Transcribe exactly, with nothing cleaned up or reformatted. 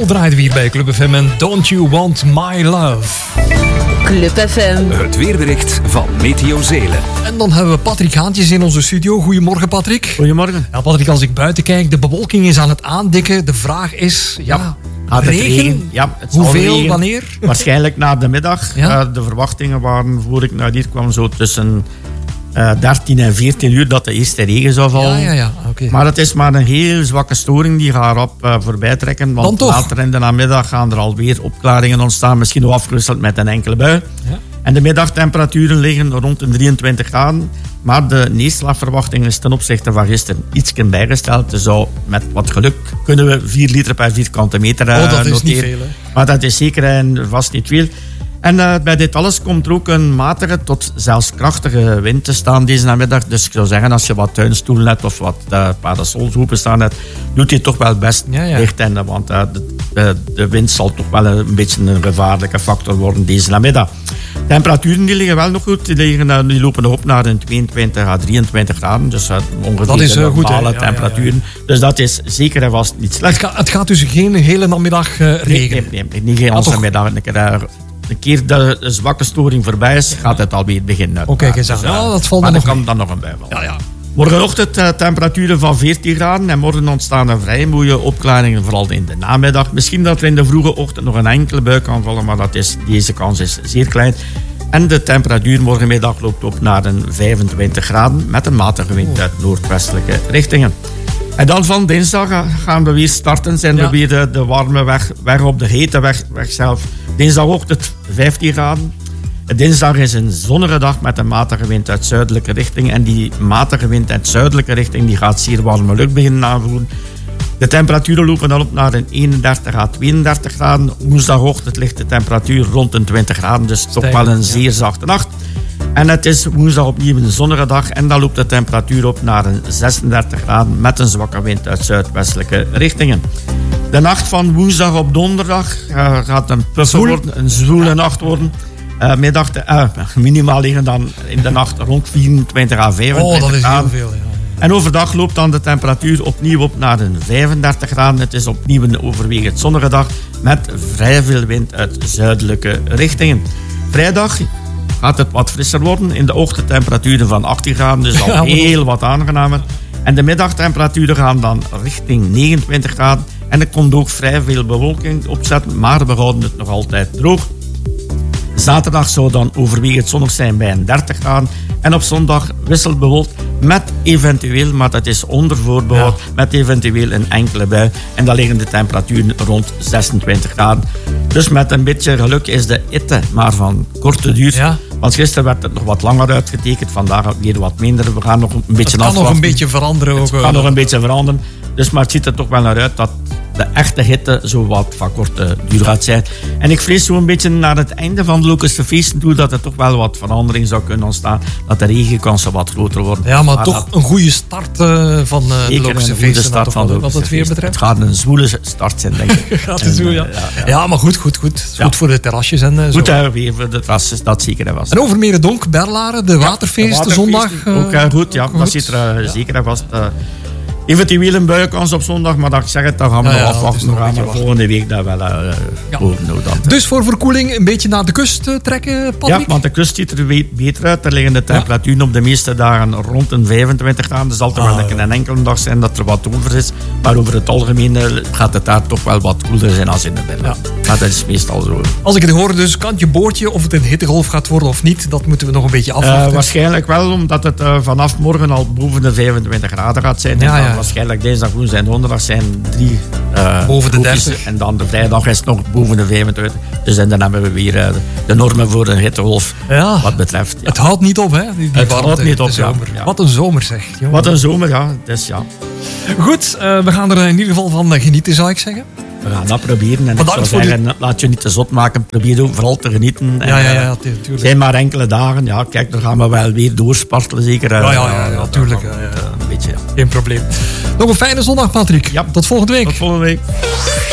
Zo draaiden we hier bij Club F M en Don't You Want My Love. Club F M. Het weerbericht van Meteo Zelen. En dan hebben we Patrick Haantjes in onze studio. Goedemorgen, Patrick. Goedemorgen. Ja, Patrick, als ik buiten kijk, de bewolking is aan het aandikken. De vraag is, ja, ja. Gaat het regen? regen? Ja, het zal Hoeveel, regen. wanneer? Waarschijnlijk na de middag. Ja? Uh, de verwachtingen waren, voor ik naar hier kwam, zo tussen uh, dertien en veertien uur dat de eerste regen zou vallen. Ja, ja, ja. Okay. Maar het is maar een heel zwakke storing die gaat erop uh, voorbij trekken. Want Dan toch? later in de namiddag gaan er alweer opklaringen ontstaan. Misschien nog afgewisseld met een enkele bui. Ja. En de middagtemperaturen liggen rond de drieëntwintig graden. Maar de neerslagverwachting is ten opzichte van gisteren iets bijgesteld. Dus zou met wat geluk kunnen we vier liter per vierkante meter uh, Oh, dat is noteren. niet veel, hè? Maar dat is zeker en vast niet veel. En uh, bij dit alles komt er ook een matige tot zelfs krachtige wind te staan deze namiddag. Dus ik zou zeggen, als je wat tuinstoelen hebt of wat uh, parasols openstaan hebt, doet hij toch wel best Ja, ja. licht. En, uh, want uh, de, de, de wind zal toch wel een beetje een gevaarlijke factor worden deze namiddag. Temperaturen die liggen wel nog goed. Die, liggen, uh, die lopen nog op naar een tweeëntwintig à drieëntwintig graden. Dus uh, ongeveer Dat is, de uh, goed, hè? normale Ja, ja, ja. temperaturen. Dus dat is zeker en vast niet Het, slecht. ga, het gaat dus geen hele namiddag uh, Nee, regenen. nee, nee, niet geen Ah, onze toch? middag. Een keer, uh, een keer de, de zwakke storing voorbij is, gaat het alweer beginnen. Oh, kijk eens aan. Dus, uh, Ja, dat valt maar dan er nog kan dan nog een bui vallen. Ja, ja. Morgenochtend uh, temperaturen van veertien graden en morgen ontstaan er vrij mooie opklaringen, vooral in de namiddag. Misschien dat er in de vroege ochtend nog een enkele bui kan vallen, maar dat is, deze kans is zeer klein. En de temperatuur morgenmiddag loopt op naar een vijfentwintig graden met een matige wind uit noordwestelijke richtingen. En dan van dinsdag gaan we weer starten. Zijn Ja. we weer de, de warme weg, weg op de hete weg, weg zelf. Dinsdagochtend vijftien graden. Dinsdag is een zonnige dag met een matige wind uit zuidelijke richting. En die matige wind uit zuidelijke richting die gaat zeer warme lucht beginnen aanvoeren. De temperaturen lopen dan op naar een eenendertig à tweeëndertig graden. Woensdagochtend ligt de temperatuur rond een twintig graden. Dus toch Stijgend, wel een ja. zeer zachte nacht. En het is woensdag opnieuw een zonnige dag. En dan loopt de temperatuur op naar een zesendertig graden met een zwakke wind uit zuidwestelijke richtingen. De nacht van woensdag op donderdag uh, gaat een puffer Zwoel. worden, een zwoele nacht worden. Uh, middag, uh, minimaal liggen dan in de nacht rond vierentwintig à vijfentwintig Oh, dat is graden. heel veel. Ja. En overdag loopt dan de temperatuur opnieuw op naar een vijfendertig graden. Het is opnieuw een overwegend zonnige dag met vrij veel wind uit zuidelijke richtingen. Vrijdag gaat het wat frisser worden. In de ochtend temperaturen van achttien graden, dus al Ja, maar- heel wat aangenamer. En de middagtemperaturen gaan dan richting negenentwintig graden. En er komt ook vrij veel bewolking opzetten, maar we houden het nog altijd droog. Zaterdag zou dan overwegend zonnig zijn bij een dertig graden. En op zondag wisselt bewolkt met eventueel, maar dat is onder voorbehoud, Ja. met eventueel een enkele bui. En dan liggen de temperaturen rond zesentwintig graden. Dus met een beetje geluk is de hitte maar van korte duur. Ja. Want gisteren werd het nog wat langer uitgetekend, vandaag weer wat minder. We gaan nog een beetje Het kan afwachten. nog een beetje veranderen. Ook, Het kan nog een beetje veranderen. Dus, maar het ziet er toch wel naar uit dat de echte hitte zo wat van korte duur gaat zijn. En ik vrees zo een beetje naar het einde van de Lokerse feesten toe dat er toch wel wat verandering zou kunnen ontstaan. Dat de regenkansen wat groter worden. Ja, maar, toch dat- een goede start uh, van uh, de zeker Lokerse een goede feesten. start toch van de wel, wat Lokerse het weer feesten. betreft. Het gaat een zwoele start zijn, denk ik. Gaat het zo, En, ja. eh, ja, ja. Ja, maar goed, goed, goed. Het is Ja. goed voor de terrasjes en uh, zo. Goed, hè, weer voor de terrasjes, dat zeker was. En over Merendonk, Berlaren, de waterfeesten zondag. uh, Ook uh, goed, ja, ook dat goed. zit er uh, zeker en vast. Uh, eventueel een buienkans op zondag, maar dat ik zeg het, dan gaan we Ja, nog ja, het is afwachten. nog Dan een gaan we beetje volgende week daar wel uh, Ja. over nou dan. Dus voor verkoeling een beetje naar de kust uh, trekken, Patrick? Ja, want de kust ziet er we- beter uit. Er liggen de temperaturen op de meeste dagen rond een vijfentwintig graden. Er zal er Ah, wel ja. een enkele dag zijn dat er wat over is. Maar over het algemeen uh, gaat het daar toch wel wat koeler zijn als in de binnen. Maar dat is meestal zo. Als ik het hoor, dus kantje boordje, of het een hittegolf gaat worden of niet, dat moeten we nog een beetje Uh, afwachten. waarschijnlijk wel, omdat het uh, vanaf morgen al boven de vijfentwintig graden gaat zijn. Ja, en dan ja. waarschijnlijk dinsdag, woensdag en donderdag zijn drie uh, Boven de groepjes. dertig. En dan de vrijdag is het nog boven de vijfentwintig. Dus en dan hebben we weer uh, de normen voor een hittegolf Ja. wat betreft. Ja. Het houdt niet op, hè? Die, die Het warmte, houdt niet op, de ja. zomer. Ja. Wat een zomer, zeg. jongen. Wat een zomer, ja. Dus ja. Goed, uh, we gaan er in ieder geval van uh, genieten, zou ik zeggen. We gaan dat proberen. En Bedankt ik voor zou zeggen, laat je niet te zot maken. Probeer ook vooral te genieten. Ja, ja, En, ja, eh, tuurlijk. Het zijn maar enkele dagen. Ja, kijk, dan gaan we wel weer doorspartelen, zeker. Ja, ja, ja, ja, dat tuurlijk, gaan we, ja, ja. eh, Een beetje, ja. Geen probleem. Nog een fijne zondag, Patrick. Ja. Tot volgende week. Tot volgende week.